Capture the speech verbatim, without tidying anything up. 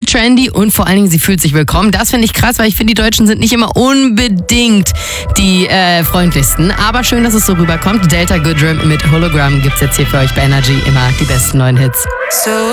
trendy und vor allen Dingen, sie fühlt sich willkommen. Das finde ich krass, weil ich finde, die Deutschen sind nicht immer unbedingt die äh, freundlichsten. Aber schön, dass es so rüberkommt. Delta Goodrem mit Hologram gibt's jetzt hier für euch bei Energy. Immer die besten neuen Hits. So